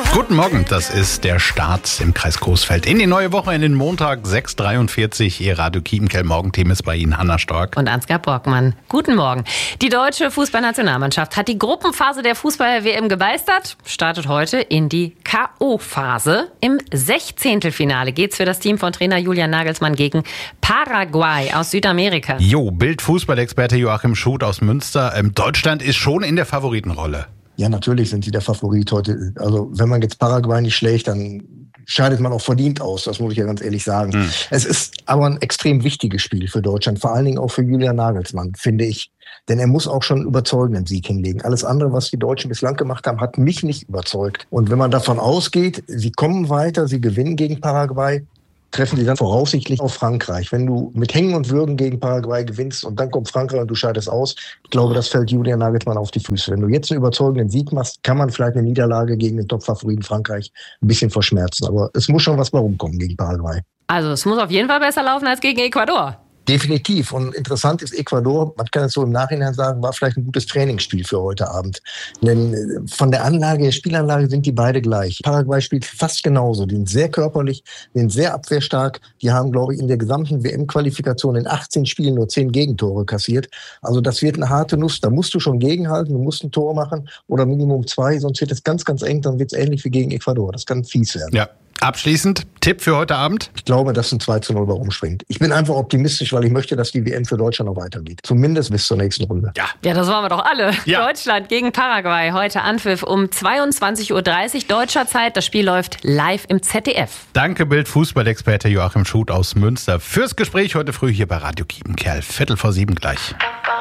Guten Morgen, das ist der Start im Kreis Coesfeld in die neue Woche, in den Montag 6:43. Ihr Radio Kiepenkerl Morgenteam ist bei Ihnen, Hanna Stork und Ansgar Brockmann. Guten Morgen. Die deutsche Fußballnationalmannschaft hat die Gruppenphase der Fußball-WM gemeistert, startet heute in die K.O.-Phase. Im 16. geht's für das Team von Trainer Julian Nagelsmann gegen Paraguay aus Südamerika. Bild-Fußballexperte Joachim Schuth aus Münster. Deutschland ist schon in der Favoritenrolle. Ja, natürlich sind sie der Favorit heute. Also wenn man jetzt Paraguay nicht schlägt, dann scheidet man auch verdient aus. Das muss ich ja ganz ehrlich sagen. Es ist aber ein extrem wichtiges Spiel für Deutschland, vor allen Dingen auch für Julian Nagelsmann, finde ich. Denn er muss auch schon einen überzeugenden Sieg hinlegen. Alles andere, was die Deutschen bislang gemacht haben, hat mich nicht überzeugt. Und wenn man davon ausgeht, sie kommen weiter, sie gewinnen gegen Paraguay, treffen sie dann voraussichtlich auf Frankreich. Wenn du mit Hängen und Würgen gegen Paraguay gewinnst und dann kommt Frankreich und du scheidest aus, ich glaube, das fällt Julian Nagelsmann auf die Füße. Wenn du jetzt einen überzeugenden Sieg machst, kann man vielleicht eine Niederlage gegen den Top-Favoriten Frankreich ein bisschen verschmerzen. Aber es muss schon was bei rumkommen gegen Paraguay. Also es muss auf jeden Fall besser laufen als gegen Ecuador. Definitiv. Und interessant ist Ecuador, man kann es so im Nachhinein sagen, war vielleicht ein gutes Trainingsspiel für heute Abend. Denn von der Spielanlage sind die beide gleich. Paraguay spielt fast genauso. Die sind sehr körperlich, die sind sehr abwehrstark. Die haben, glaube ich, in der gesamten WM-Qualifikation in 18 Spielen nur 10 Gegentore kassiert. Also das wird eine harte Nuss. Da musst du schon gegenhalten, du musst ein Tor machen oder Minimum 2, sonst wird es ganz, ganz eng. Dann wird es ähnlich wie gegen Ecuador. Das kann fies werden. Ja. Abschließend, Tipp für heute Abend? Ich glaube, dass ein 2:0 bei rumspringt. Ich bin einfach optimistisch, weil ich möchte, dass die WM für Deutschland noch weitergeht. Zumindest bis zur nächsten Runde. Ja, das wollen wir doch alle. Ja. Deutschland gegen Paraguay. Heute Anpfiff um 22:30 Uhr deutscher Zeit. Das Spiel läuft live im ZDF. Danke, Bild-Fußballexperte Joachim Schuth aus Münster, fürs Gespräch heute früh hier bei Radio Kiepenkerl. 6:45 gleich.